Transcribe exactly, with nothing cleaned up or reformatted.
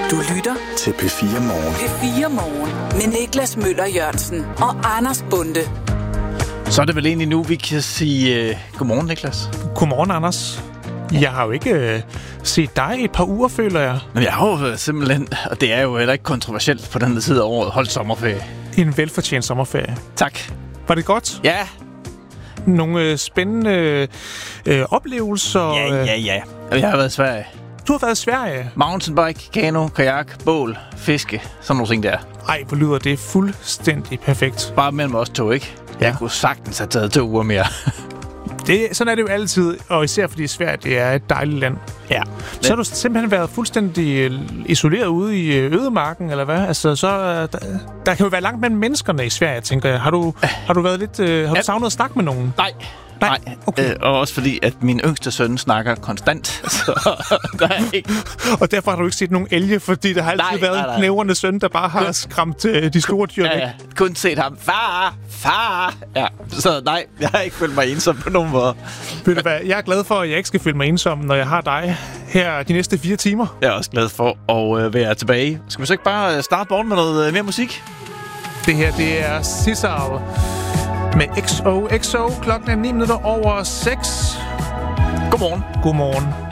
Du lytter til P fire Morgen. P fire Morgen med Niklas Møller Jørgensen og Anders Bonde. Så er det vel egentlig nu, vi kan sige uh, godmorgen, Niklas. Godmorgen, Anders. Jeg har jo ikke uh, set dig i et par uger, føler jeg. Men jeg har jo simpelthen, og det er jo heller ikke kontroversielt på den her tid af året, holdt sommerferie. En velfortjent sommerferie. Tak. Var det godt? Ja. Nogle uh, spændende uh, oplevelser? Ja, ja, ja. Jeg har været i Sverige. Du har været i Sverige? Mountainbike, kano, kajak, bål, fiske, sådan nogle ting der. Ej, hvor lyder det fuldstændig perfekt. Bare mellem os to, ikke? Ja. Jeg kunne sagtens have taget to uger mere. Det, sådan er det jo altid, og især fordi Sverige det er et dejligt land. Ja. Så har du simpelthen været fuldstændig isoleret ude i ødemarken, eller hvad? Altså, så, der, der kan jo være langt mellem menneskerne i Sverige, tænker jeg. Har du, har du været lidt, øh, har du savnet at snakke med nogen? Nej. Nej, Nej. Okay. Øh, og også fordi, at min yngste søn snakker konstant, så der er ikke... Og derfor har du ikke set nogen elge, fordi der har altid Nej, været nej, nej. en knævrende søn, der bare har skræmt øh, de store dyr væk. Ja, ja. Kun set ham. Far! Far! Ja, så nej, jeg har ikke følt mig ensom på nogen måde. Ved du hvad, jeg er glad for, at jeg ikke skal føle mig ensom, når jeg har dig her de næste fire timer. Jeg er også glad for at øh, være tilbage. Skal vi så ikke bare starte morgen med noget øh, mere musik? Det her, det er Sissal med X O X O. Klokken er ni minutter over seks. Godmorgen. Godmorgen.